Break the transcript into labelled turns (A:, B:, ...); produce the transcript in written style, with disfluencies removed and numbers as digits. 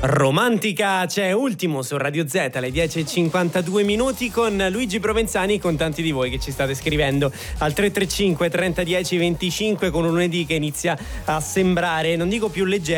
A: Romantica c'è ultimo su Radio Z alle 10:52 con Luigi Provenzani, con tanti di voi che ci state scrivendo al 335 30 10 25 con un lunedì che inizia a sembrare, non dico più leggero,